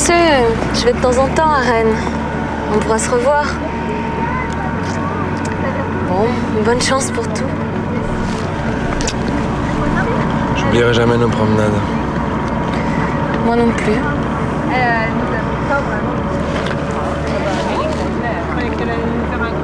sais, je vais de temps en temps à Rennes. On pourra se revoir. Bon, bonne chance pour tout. J'oublierai jamais nos promenades. Moi non plus. Elle nous a pas vraiment.